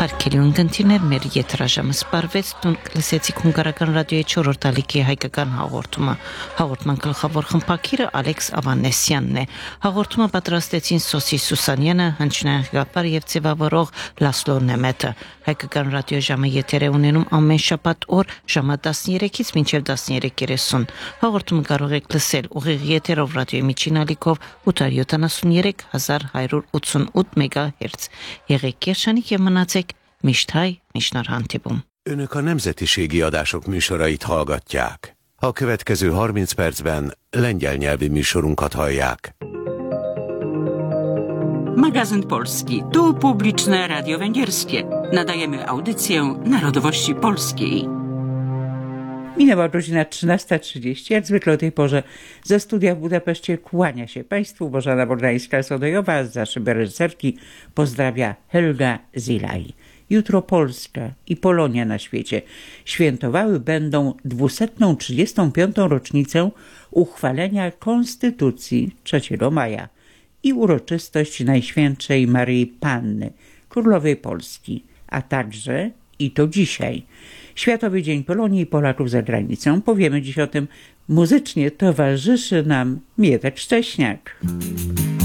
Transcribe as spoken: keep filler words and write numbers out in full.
Հարկելյուն գնտիներ մեր եթրաժամը սպարվեց տունկ լսեցիք հունգարական ռադիոյի չորրորդ ալիքի հայկական հաղորդումը։ Հաղորդման գլխավոր խմբակիրը Ալեքս Ավանեսյանն է։ Հաղորդումը պատրաստեցին Սոսի Սուսանյանը, հնչյունային ղեկավար եւ ձևավորող Լասլո Նեմետը։ Հայկական ռադիոժամը եթեր է ունենում ամեն շաբաթ օր ժամը տասներեքից մինչև տասներեք երեսուն։ Հաղորդումը կարող եք լսել ուղիղ եթերով ռադիոյի միջին ալիքով ութ հարյուր յոթանասուններեք հազար հարյուր ութսունութ մեգահերtz։ Եղեք երջանիկ եւ մնացեք mist hely, mist narhantibum. Önök a nemzetiségi adások műsorait hallgatják. A következő harminc percben lengyel nyelvi műsorunkat hallják. Magazyn Polski. Tu publiczne radio węgierskie. Nadajemy audycję narodowości polskiej. Minęła godzina trzynasta trzydzieści. Jak zwykle o tej porze ze studia w Budapeszcie kłania się Państwu Bożena Bogdańska-Sodojowa, a za szyby reżyserki pozdrawia Helga Zilaj. Jutro Polska i Polonia na świecie świętowały będą dwusetną trzydziestą piątą rocznicę uchwalenia Konstytucji trzeciego maja i uroczystość Najświętszej Maryi Panny, Królowej Polski, a także, i to dzisiaj, Światowy Dzień Polonii i Polaków za granicą. Powiemy dziś o tym. Muzycznie towarzyszy nam Mietek Szcześniak.